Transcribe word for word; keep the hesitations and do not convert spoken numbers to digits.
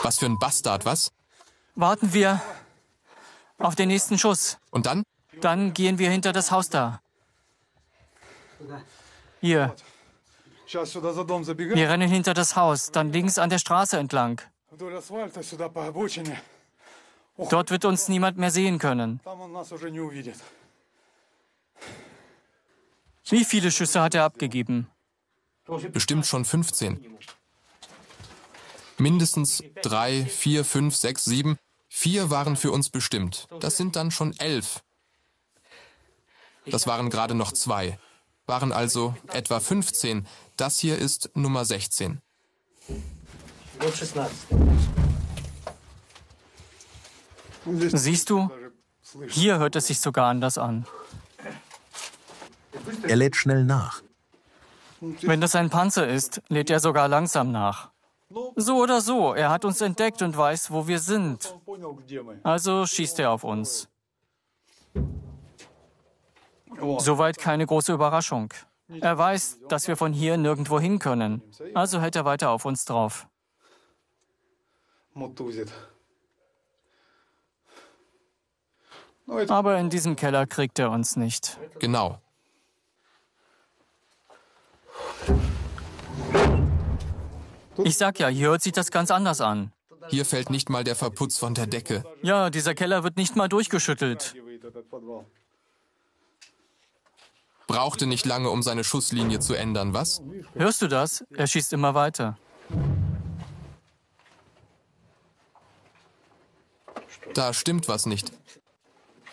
Was für ein Bastard, was? Warten wir auf den nächsten Schuss. Und dann? Dann gehen wir hinter das Haus da. Hier. Wir rennen hinter das Haus, dann links an der Straße entlang. Dort wird uns niemand mehr sehen können. Wie viele Schüsse hat er abgegeben? Bestimmt schon fünfzehn. Mindestens drei, vier, fünf, sechs, sieben. Vier waren für uns bestimmt. Das sind dann schon elf. Das waren gerade noch zwei. Waren also etwa fünfzehn. Das hier ist Nummer sechzehn. Siehst du? Hier hört es sich sogar anders an. Er lädt schnell nach. Wenn das ein Panzer ist, lädt er sogar langsam nach. So oder so, er hat uns entdeckt und weiß, wo wir sind. Also schießt er auf uns. Soweit keine große Überraschung. Er weiß, dass wir von hier nirgendwo hin können. Also hält er weiter auf uns drauf. Aber in diesem Keller kriegt er uns nicht. Genau. Ich sag ja, hier hört sich das ganz anders an. Hier fällt nicht mal der Verputz von der Decke. Ja, dieser Keller wird nicht mal durchgeschüttelt. Brauchte nicht lange, um seine Schusslinie zu ändern, was? Hörst du das? Er schießt immer weiter. Da stimmt was nicht.